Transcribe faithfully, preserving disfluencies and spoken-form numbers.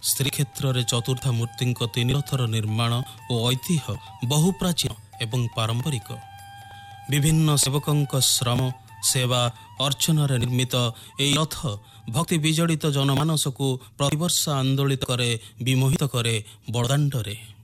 ଶ୍ରୀକ୍ଷେତ୍ରରେ ଚତୁର୍ଥା ମୂର୍ତ୍ତିଙ୍କ ତିନି ରଥର ନିର୍ମାଣ ଓ ଐତିହ୍ୟ ବହୁ ପ୍ରାଚୀନ ଏବଂ ପାରମ୍ପରିକ। ବିଭିନ୍ନ ସେବକଙ୍କ ଶ୍ରମ ସେବା ଅର୍ଚ୍ଚନାରେ ନିର୍ମିତ ଏହି ରଥ ଭକ୍ତି ବିଜଡ଼ିତ ଜନମାନସକୁ ପ୍ରତିବର୍ଷ ଆନ୍ଦୋଳିତ କରେ, ବିମୋହିତ କରେ ବଡ଼ଦାଣ୍ଡରେ।